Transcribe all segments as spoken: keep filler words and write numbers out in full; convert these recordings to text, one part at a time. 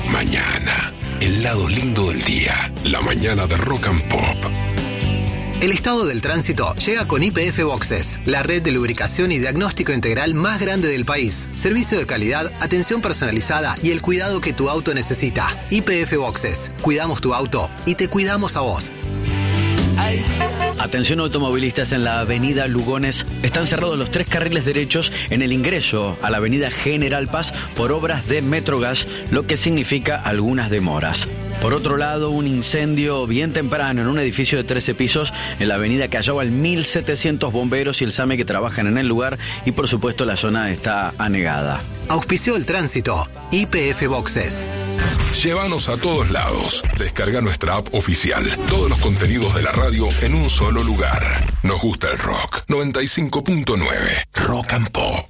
Mañana, el lado lindo del día. La mañana de Rock and Pop. El estado del tránsito llega con Y P F Boxes, la red de lubricación y diagnóstico integral más grande del país. Servicio de calidad, atención personalizada y el cuidado que tu auto necesita. Y P F Boxes. Cuidamos tu auto y te cuidamos a vos. Atención automovilistas, en la avenida Lugones están cerrados los tres carriles derechos en el ingreso a la avenida General Paz por obras de Metrogas, lo que significa algunas demoras. Por otro lado, un incendio bien temprano en un edificio de trece pisos en la avenida Callao, al mil setecientos bomberos y el SAME que trabajan en el lugar, y por supuesto la zona está anegada. Auspició el tránsito, Y P F Boxes. Llévanos a todos lados. Descarga nuestra app oficial. Todos los contenidos de la radio en un solo lugar. Nos gusta el rock. noventa y cinco punto nueve. Rock and Pop.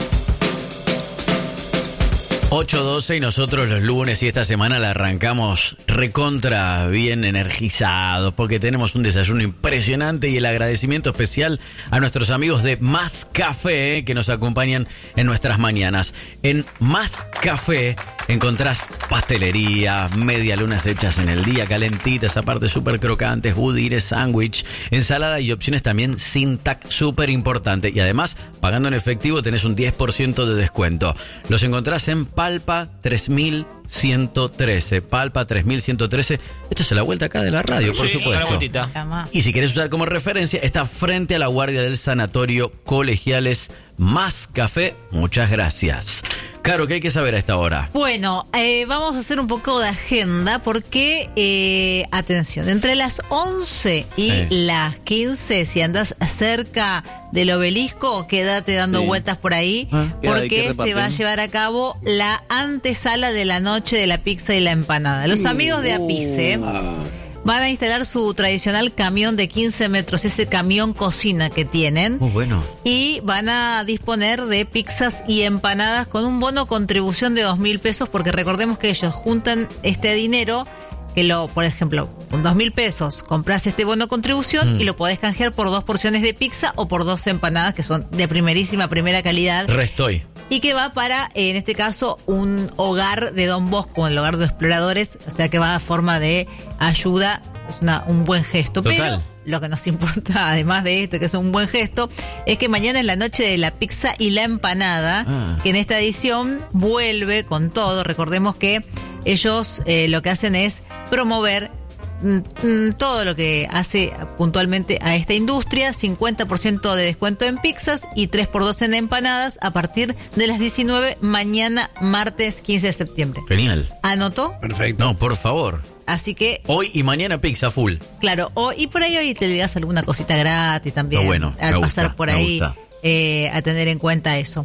ocho doce y nosotros los lunes y esta semana la arrancamos recontra bien energizados porque tenemos un desayuno impresionante y el agradecimiento especial a nuestros amigos de Más Café eh, que nos acompañan en nuestras mañanas. En Más Café encontrás pastelería, media lunas hechas en el día, calentitas, aparte súper crocantes, budines, sándwich, ensalada y opciones también sin tac, súper importante. Y además, pagando en efectivo tenés un diez por ciento de descuento. Los encontrás en Palpa tres mil ciento trece. Palpa tres mil ciento trece. Esto es a la vuelta acá de la radio, por sí, supuesto. Y si querés usar como referencia, está frente a la guardia del Sanatorio Colegiales. Más Café, muchas gracias. Caro, ¿qué hay que saber a esta hora? Bueno, eh, vamos a hacer un poco de agenda porque, eh, atención, entre las once y eh. las quince, si andás cerca del obelisco, quédate dando sí. vueltas por ahí, ah, porque se va a llevar a cabo la antesala de la noche de la pizza y la empanada. Los amigos de Apice uh. van a instalar su tradicional camión de quince metros, ese camión cocina que tienen. Muy bueno. Y van a disponer de pizzas y empanadas con un bono contribución de dos mil pesos, porque recordemos que ellos juntan este dinero, que lo, por ejemplo, con dos mil pesos compras este bono contribución mm. y lo podés canjear por dos porciones de pizza o por dos empanadas que son de primerísima, primera calidad. Restoy. Y que va para, en este caso, un hogar de Don Bosco, el hogar de exploradores, o sea que va a forma de ayuda, es una, un buen gesto. Total. Pero lo que nos importa, además de esto, que es un buen gesto, es que mañana es la noche de la pizza y la empanada, ah. que en esta edición vuelve con todo. Recordemos que ellos eh, lo que hacen es promover todo lo que hace puntualmente a esta industria, cincuenta por ciento de descuento en pizzas y tres por dos en empanadas a partir de las diecinueve mañana martes quince de septiembre. Genial. ¿Anotó? Perfecto. No, por favor. Así que hoy y mañana pizza full. Claro, o, y por ahí hoy te digas alguna cosita gratis también. No, bueno, al me pasar gusta, por me ahí gusta. Eh, a tener en cuenta eso.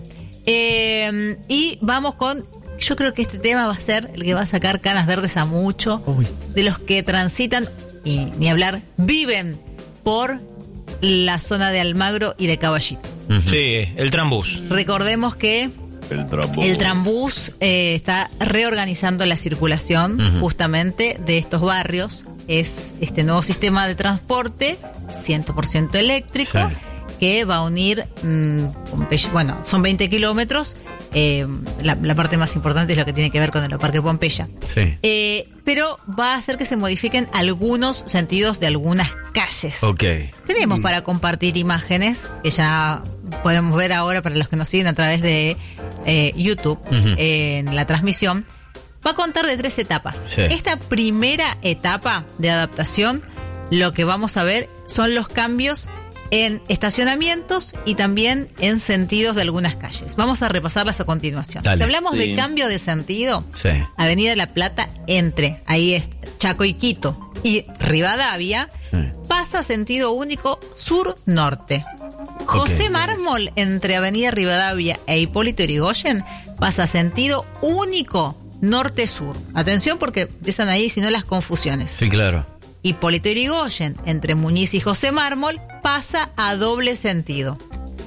Eh, y vamos con... Yo creo que este tema va a ser el que va a sacar canas verdes a mucho Uy. de los que transitan, y ni hablar, viven por la zona de Almagro y de Caballito. Uh-huh. Sí, el Trambús. Recordemos que el Trambús, el Trambús eh, está reorganizando la circulación uh-huh. justamente de estos barrios. Es este nuevo sistema de transporte cien por ciento eléctrico sí. que va a unir, mmm, bueno, son veinte kilómetros. Eh, la, la parte más importante es lo que tiene que ver con el Parque Pompeya. Sí. Eh, pero va a hacer que se modifiquen algunos sentidos de algunas calles. Ok. Tenemos mm. para compartir imágenes que ya podemos ver ahora para los que nos siguen a través de eh, YouTube uh-huh. eh, en la transmisión. Va a contar de tres etapas. Sí. Esta primera etapa de adaptación, lo que vamos a ver son los cambios en estacionamientos y también en sentidos de algunas calles. Vamos a repasarlas a continuación. Dale. Si hablamos sí. de cambio de sentido, sí. Avenida La Plata entre, ahí es Chaco y Quito, y Rivadavia, sí. pasa sentido único sur-norte. Okay. José Mármol entre Avenida Rivadavia e Hipólito Yrigoyen pasa sentido único norte-sur. Atención porque empiezan ahí, si no, las confusiones. Sí, claro. Hipólito Yrigoyen, entre Muñiz y José Mármol, pasa a doble sentido.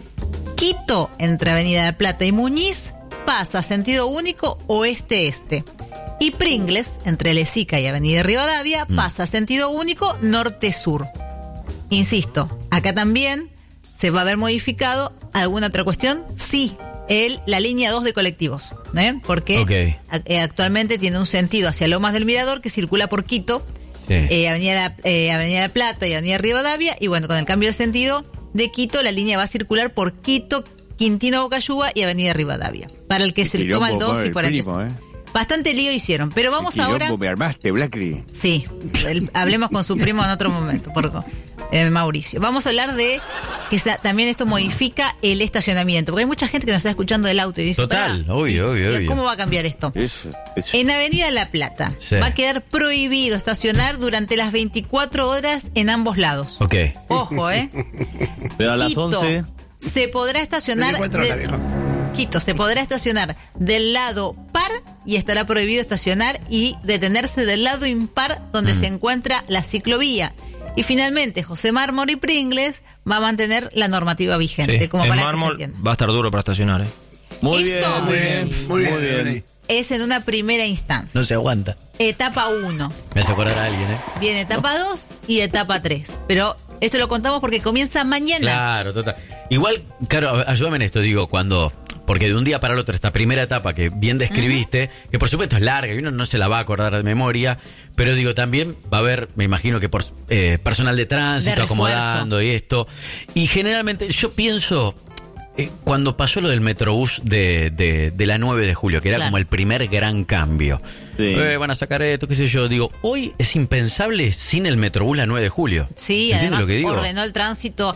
Quito, entre Avenida de Plata y Muñiz, pasa a sentido único oeste-este. Y Pringles, entre Lezica y Avenida Rivadavia, mm. pasa a sentido único norte-sur. Insisto, acá también se va a ver modificado alguna otra cuestión. Sí, el, la línea dos de colectivos, ¿eh? Porque Okay. a, actualmente tiene un sentido hacia Lomas del Mirador que circula por Quito, Sí. eh, Avenida, La, eh, Avenida La Plata y Avenida Rivadavia, y bueno, con el cambio de sentido de Quito, la línea va a circular por Quito, Quintino Bocayuba y Avenida Rivadavia. Para el que se le toma el dos y para el que se... ¿eh? Bastante lío hicieron, pero vamos Quilombo ahora... me armaste, Blackry. Sí, el- hablemos con su primo en otro momento, por, eh, Mauricio. Vamos a hablar de que sa- también esto modifica el estacionamiento, porque hay mucha gente que nos está escuchando del auto y dice, Total, "Pará, obvio, obvio, obvio". ¿cómo va a cambiar esto? Eso, eso. En Avenida La Plata Sí. va a quedar prohibido estacionar durante las veinticuatro horas en ambos lados. Ok. Ojo, ¿eh? Pero a las Quito once... se podrá estacionar veinticuatro horas, de- viejo. Quito se podrá estacionar del lado par y estará prohibido estacionar y detenerse del lado impar donde se encuentra la ciclovía. Y finalmente, José Mármol y Pringles va a mantener la normativa vigente, Sí, como el para mármol que se entienda. va a estar duro para estacionar, ¿eh? Muy Esto- bien, Muy bien, muy bien. muy bien. Es en una primera instancia. No se aguanta. Etapa uno. Me hace acordar a alguien, ¿eh? Viene etapa dos y etapa tres. Pero esto lo contamos porque comienza mañana. Claro, total. Igual, claro, ayúdame en esto, digo, cuando... Porque de un día para el otro, esta primera etapa que bien describiste, que por supuesto es larga y uno no se la va a acordar de memoria, pero digo, también va a haber, me imagino que por eh, personal de tránsito De refuerzo. acomodando y esto. Y generalmente yo pienso, eh, cuando pasó lo del Metrobús de, de, de la nueve de julio, que era Claro. como el primer gran cambio. Sí. Eh, van a sacar esto, qué sé yo. Digo, hoy es impensable sin el Metrobús la nueve de julio. Sí, ¿Entiendes además lo que digo? ordenó el tránsito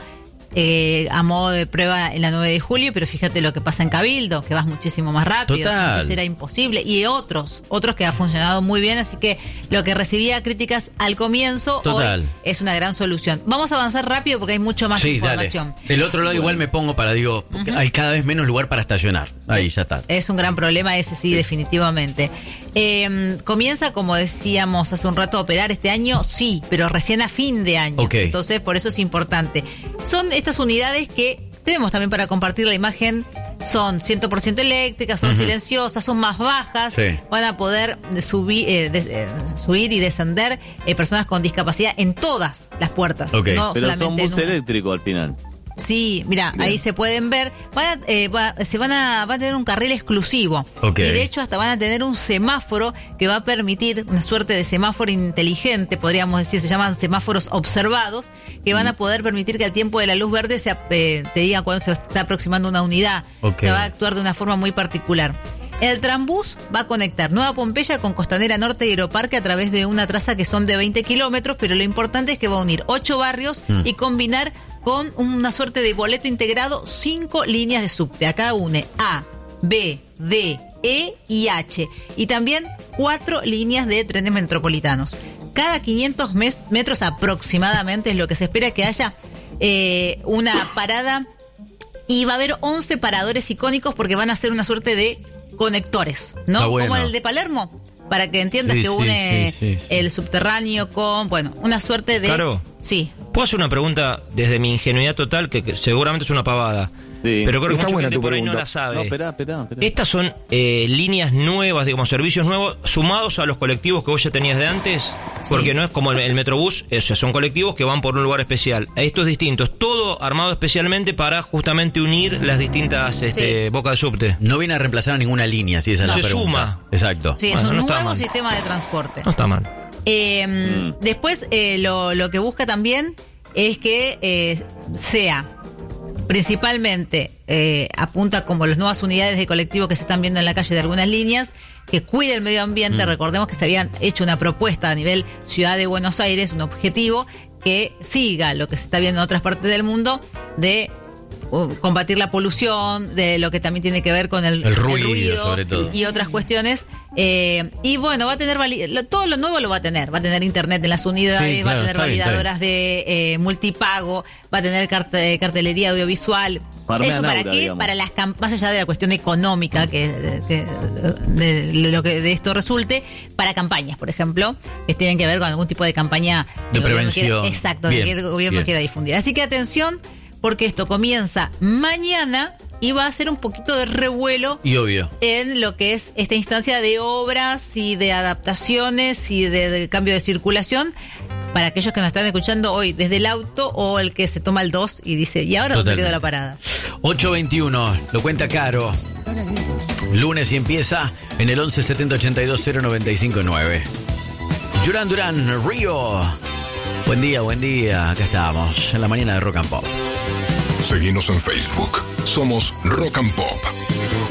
eh, a modo de prueba en la nueve de julio, pero fíjate lo que pasa en Cabildo, que vas muchísimo más rápido. Total. Antes era imposible. Y otros, otros que ha funcionado muy bien, así que lo que recibía críticas al comienzo Total. hoy es una gran solución. Vamos a avanzar rápido porque hay mucho más Sí, información. dale. Del otro lado igual me pongo para, digo, porque hay cada vez menos lugar para estacionar. Ahí ya está. Es un gran problema ese, sí, definitivamente. Eh, comienza, como decíamos hace un rato, a operar este año, sí, pero recién a fin de año. Ok. Entonces, por eso es importante. Son estas unidades que tenemos también para compartir la imagen. Son cien por ciento eléctricas, son silenciosas, son más bajas. Sí. Van a poder subir, eh, des- eh, subir y descender eh, personas con discapacidad en todas las puertas. Ok. No Pero son solamente en bus una. eléctrico al final. Sí, mira, ahí se pueden ver. Van a, eh, va- se van a, van a tener un carril exclusivo. Ok. Y de hecho hasta van a tener un semáforo que va a permitir una suerte de semáforo inteligente, podríamos decir, se llaman semáforos observados, que van a poder permitir que al tiempo de la luz verde se, eh, te diga cuando se está aproximando una unidad. Ok. Se va a actuar de una forma muy particular. El Trambús va a conectar Nueva Pompeya con Costanera Norte y Aeroparque a través de una traza que son de veinte kilómetros, pero lo importante es que va a unir ocho barrios y combinar con una suerte de boleto integrado cinco líneas de subte. Acá une A, B, D, E y H. Y también cuatro líneas de trenes metropolitanos. Cada quinientos mes- metros aproximadamente es lo que se espera que haya eh, una parada. Y va a haber once paradores icónicos porque van a ser una suerte de conectores, ¿no? Está bueno. Como el de Palermo, para que entiendas Sí, que sí, une sí, sí, sí. el subterráneo con, bueno, una suerte de... Claro. Sí. ¿Puedo hacer una pregunta desde mi ingenuidad total, que, que seguramente es una pavada? Sí. Pero creo que Está mucha buena gente tu por ahí no pregunta. la sabe. No, esperá, esperá, esperá. Estas son eh, líneas nuevas, digamos, servicios nuevos, sumados a los colectivos que vos ya tenías de antes, porque no es como el, el Metrobús, o sea, son colectivos que van por un lugar especial. Esto es distinto, es todo armado especialmente para justamente unir las distintas este, Sí. bocas de subte. No viene a reemplazar a ninguna línea, si esa es No. la Se pregunta. suma. Exacto. Sí, es Bueno, un no está nuevo mal. sistema de transporte. No está mal. Eh, Mm. Después, eh, lo, lo que busca también es que eh, sea principalmente, eh, apunta como las nuevas unidades de colectivo que se están viendo en la calle de algunas líneas, que cuide el medio ambiente. Recordemos que se habían hecho una propuesta a nivel Ciudad de Buenos Aires, un objetivo que siga lo que se está viendo en otras partes del mundo de uh, combatir la polución, de lo que también tiene que ver con el, El ruido, sobre todo. y otras cuestiones. Eh, y bueno, va a tener vali- lo- todo lo nuevo lo va a tener. Va a tener internet en las unidades, Sí, va claro, a tener está bien, está validadoras de eh, multipago, va a tener carte- cartelería audiovisual. Farmean ¿Eso para aura, qué? digamos. Para las cam- más allá de la cuestión económica que, que- de lo que de esto resulte, para campañas, por ejemplo, que tienen que ver con algún tipo de campaña De que el gobierno prevención. quiere- exacto, Bien, que el gobierno bien. quiera difundir. Así que atención, porque esto comienza mañana y va a ser un poquito de revuelo Y obvio. en lo que es esta instancia de obras y de adaptaciones y de, de cambio de circulación para aquellos que nos están escuchando hoy desde el auto o el que se toma el dos y dice, ¿y ahora dónde Totalmente. quedó la parada? ocho veintiuno, lo cuenta Caro. Lunes y empieza en el once setenta ochenta y dos cero noventa y cinco nueve. Duran Duran, Río. Buen día, buen día. Acá estamos en la mañana de Rock and Pop. Seguinos en Facebook. Somos Rock and Pop.